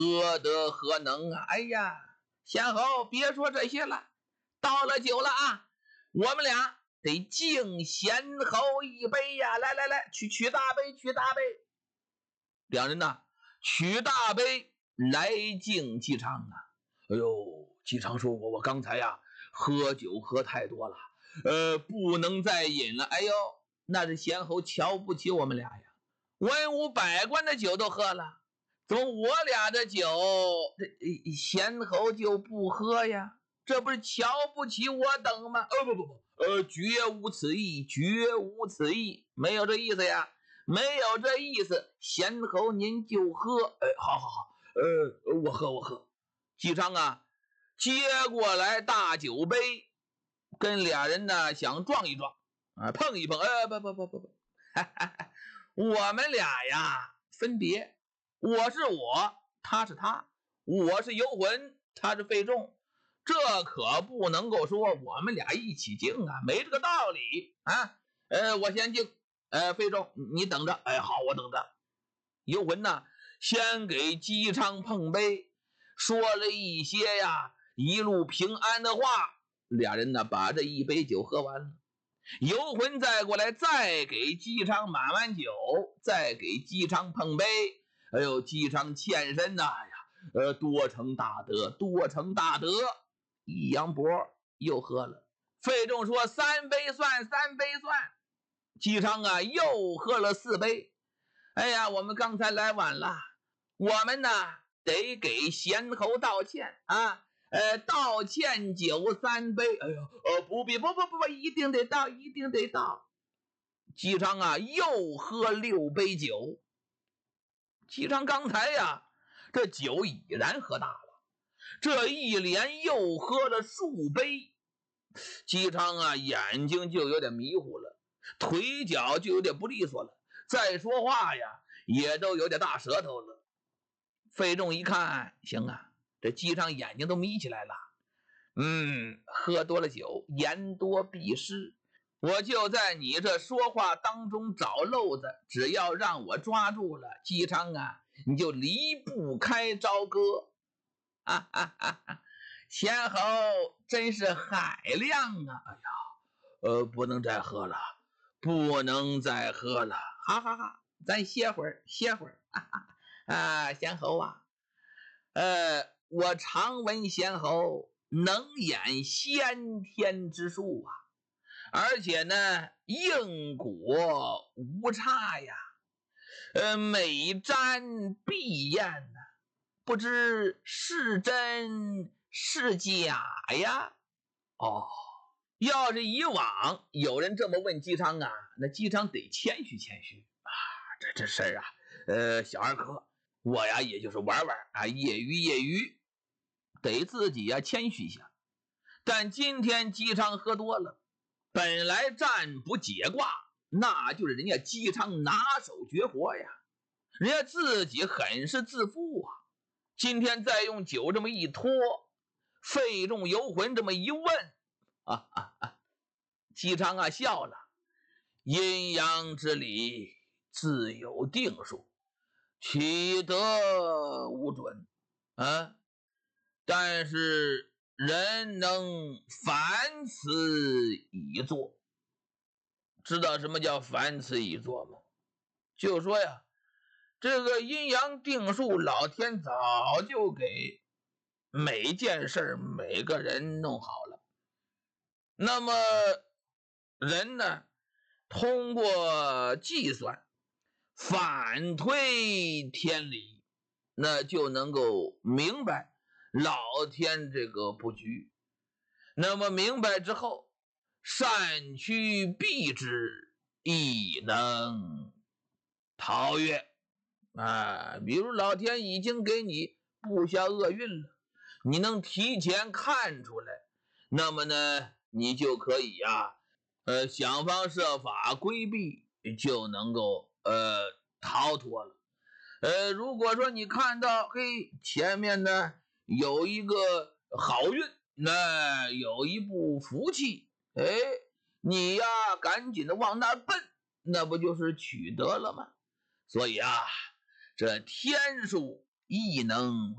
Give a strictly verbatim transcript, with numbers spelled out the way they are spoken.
何德何能啊！哎呀，贤侯别说这些了，倒了酒了啊，我们俩得敬贤侯一杯呀！来来来，取取大杯，取大杯。两人呢，取大杯来敬姬昌啊。哎呦，姬昌说：“我我刚才呀、啊，喝酒喝太多了，呃，不能再饮了。哎呦，那是贤侯瞧不起我们俩呀，文武百官的酒都喝了，怎么我俩的酒，这贤侯就不喝呀？这不是瞧不起我等吗？哦不不不，呃，绝无此意，绝无此意，没有这意思呀。”没有这意思，贤侯您就喝。哎，好好好，呃，我喝我喝。姬昌啊，接过来大酒杯，跟俩人呢想撞一撞啊，碰一碰。哎，不不不不不，哈哈哈，我们俩呀分别，我是我，他是他，我是游魂，他是费仲，这可不能够说我们俩一起敬啊，没这个道理啊。呃，我先敬。哎，费仲，你等着。哎，好，我等着。游魂呢，先给姬昌碰杯，说了一些呀一路平安的话。俩人呢，把这一杯酒喝完了。游魂再过来，再给姬昌满完酒，再给姬昌碰杯。哎呦，姬昌欠身呐、啊，哎呀，呃，多成大德，多成大德。一扬脖又喝了。费仲说：“三杯算，三杯算。”姬昌啊，又喝了四杯。哎呀，我们刚才来晚了，我们呢得给贤侯道歉啊！呃，道歉酒三杯。哎呦，呃，不必，不不不不，一定得到，一定得到。姬昌啊，又喝六杯酒。姬昌刚才呀，这酒已然喝大了，这一连又喝了数杯。姬昌啊，眼睛就有点迷糊了。腿脚就有点不利索了，再说话呀也都有点大舌头了。费仲一看，行啊，这姬昌眼睛都眯起来了。嗯，喝多了酒，言多必失，我就在你这说话当中找漏子，只要让我抓住了姬昌啊，你就离不开朝歌。哈哈哈哈，贤侯真是海量啊！哎呀，呃，不能再喝了。不能再喝了，哈哈哈！咱歇会儿，歇会儿。哈哈啊，贤侯啊，呃，我常闻贤侯能演先天之术啊，而且呢，应果无差呀，呃，每瞻必验呢，不知是真是假呀？哦。要是以往有人这么问姬昌啊，那姬昌得谦虚谦虚啊，这这事儿啊，呃，小儿科，我呀也就是玩玩啊，业余业余，得自己呀谦虚一下。但今天姬昌喝多了，本来占卜解卦，那就是人家姬昌拿手绝活呀，人家自己很是自负啊。今天再用酒这么一拖，费仲游魂这么一问。啊啊啊！姬昌啊笑了，阴阳之理自有定数，取得无准啊。但是人能凡此以作，知道什么叫凡此以作吗？就说呀，这个阴阳定数，老天早就给每件事每个人弄好了。那么人呢，通过计算反推天理，那就能够明白老天这个布局。那么明白之后，善趋避之，亦能逃越啊。比如老天已经给你布下厄运了，你能提前看出来，那么呢，你就可以呀、啊，呃，想方设法规避，就能够呃逃脱了。呃，如果说你看到嘿前面呢有一个好运，那有一步福气，哎，你呀赶紧的往那奔，那不就是取得了吗？所以啊，这天数亦能